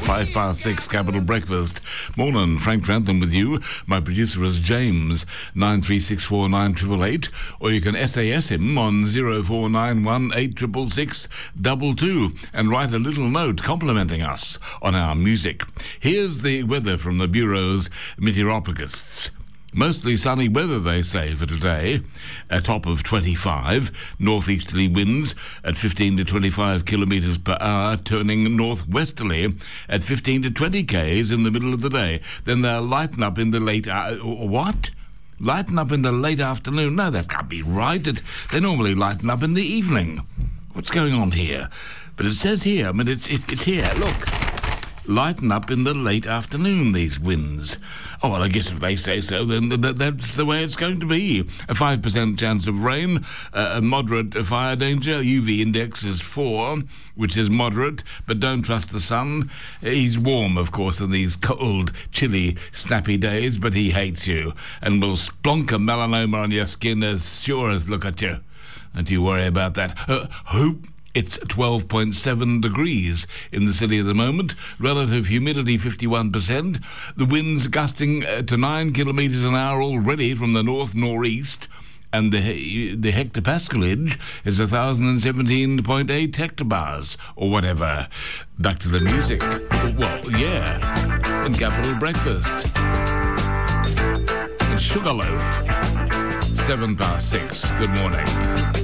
6, Capital Breakfast. Morning, Frank Trantham with you. My producer is James, 93649888, or you can SAS him on 0491 866 22 and write a little note complimenting us on our music. Here's the weather from the Bureau's meteorologists. Mostly sunny weather, they say, for today. A top of 25. Northeasterly winds at 15 to 25 kilometres per hour, turning northwesterly at 15 to 20 k's in the middle of the day. Then they'll lighten up in the late... what? Lighten up in the late afternoon? No, that can't be right. They normally lighten up in the evening. What's going on here? But it says here, I mean, it's here, look. Lighten up in the late afternoon, these winds. Oh, well, I guess if they say so, then that's the way it's going to be. A 5% chance of rain, a moderate fire danger. UV index is 4, which is moderate, but don't trust the sun. He's warm, of course, in these cold, chilly, snappy days, but he hates you and will splonk a melanoma on your skin as sure as look at you. Don't you worry about that. Hope. It's 12.7 degrees in the city at the moment. Relative humidity 51%. The winds gusting to 9 kilometres an hour already from the north-northeast. And the hectopascalage is 1,017.8 hectobars, or whatever. Back to the music. Well, yeah. In Capital Breakfast. And Sugarloaf. 6:07. Good morning.